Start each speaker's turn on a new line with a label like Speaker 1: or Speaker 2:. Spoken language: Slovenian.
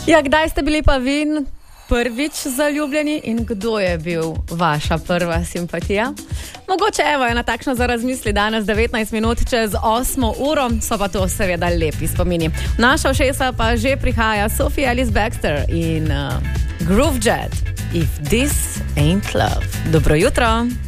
Speaker 1: Ja, kdaj ste bili pa vi prvič zaljubljeni in kdo je bil vaša prva simpatija? Mogoče evo ena takšna za razmisli danes 19 minut čez 8 uro, so pa to seveda lepi spomini. Naša ušesa pa že prihaja Sophie Ellis Bextor in Groove Jet, If This Ain't Love. Dobro jutro!